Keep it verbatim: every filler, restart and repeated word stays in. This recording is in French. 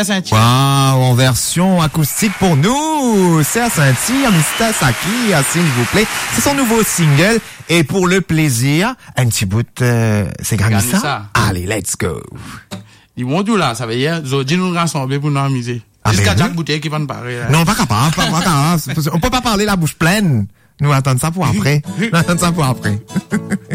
Saint-Cyr. Wow, en version acoustique pour nous. C'est à Saint-Cyr, mister Saki, s'il vous plaît. C'est son nouveau single. Et pour le plaisir, un petit bout, euh, c'est Granissa. Granissa. Allez, let's go. Ils vont tout là, ça veut dire, Zodi nous rassembler pour nous amuser. Ah, Jusqu'à ben Jack oui. Bouteille qui va nous parler. Là. Non, pas capable, pas, pas capable. On peut pas parler la bouche pleine. Nous attendre ça pour après. Nous attendre ça pour après.